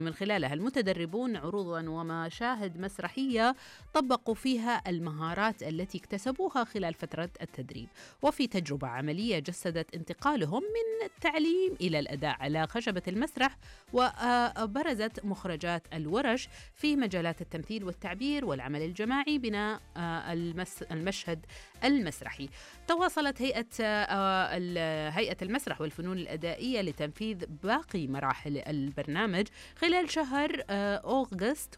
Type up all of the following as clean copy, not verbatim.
من خلالها المتدربون عروضا ومشاهد مسرحية طبقوا فيها المهارات التي اكتسبوها خلال فترة التدريب، وفي تجربة عملية جسدت انتقالهم من التعليم إلى الأداء على خشبة المسرح، وبرزت مخرجات الورش في مجالات التمثيل والتعبير والعمل الجماعي بناء المشهد المسرحي. تواصلت هيئة المسرح والفنون الأدائية لتنفيذ باقي مراحل البرنامج خلال شهر أغسطس،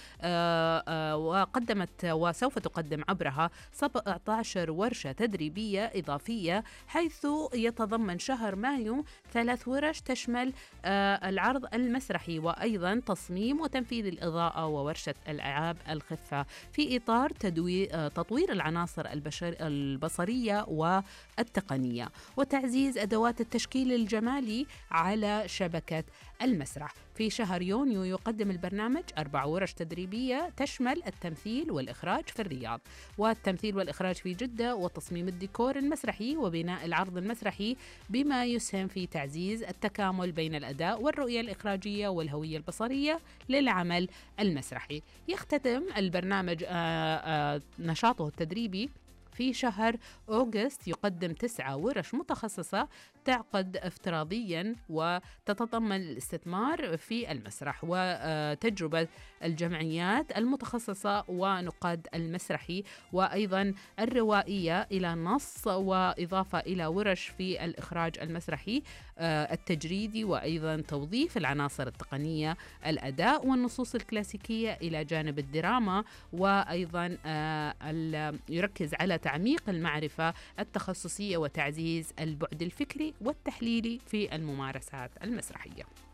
وقدمت وسوف تقدم عبرها 17 ورشة تدريبية إضافية، حيث يتضمن شهر مايو 3 ورش تشمل العرض المسرحي وأيضا تصميم وتنفيذ الإضاءة وورشة الألعاب الخفة في إطار تطوير العناصر البصرية والتقنية وتعزيز أدوات التشكيل الجمالي على شبكة المسرح. في شهر يونيو يقدم البرنامج 4 ورش تدريبية تشمل التمثيل والإخراج في الرياض، والتمثيل والإخراج في جدة، وتصميم الديكور المسرحي وبناء العرض المسرحي، بما يسهم في تعزيز التكامل بين الأداء والرؤية الإخراجية والهوية البصرية للعمل المسرحي. يختتم البرنامج نشاطه التدريبي في شهر أغسطس، يقدم 9 ورش متخصصة تعقد افتراضيا وتتضمن الاستثمار في المسرح وتجربة الجمعيات المتخصصة ونقاد المسرحي وأيضا الروائية إلى نص، وإضافة إلى ورش في الإخراج المسرحي التجريدي، وأيضا توظيف العناصر التقنية الأداء والنصوص الكلاسيكية إلى جانب الدراما، وأيضا يركز على تعميق المعرفة التخصصية وتعزيز البعد الفكري والتحليلي في الممارسات المسرحية.